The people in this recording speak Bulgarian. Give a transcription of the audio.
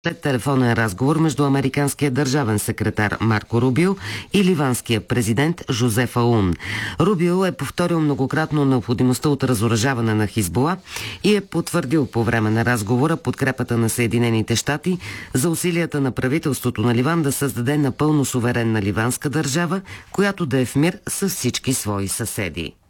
след телефонен разговор между американския държавен секретар Марко Рубио и ливанския президент Жозеф Аун. Рубио е повторил многократно необходимостта от разоръжаване на Хизбула и е потвърдил по време на разговора подкрепата на Съединените щати за усилията на правителството на Ливан да създаде напълно суверенна ливанска държава, която да е в мир с всички свои съседи.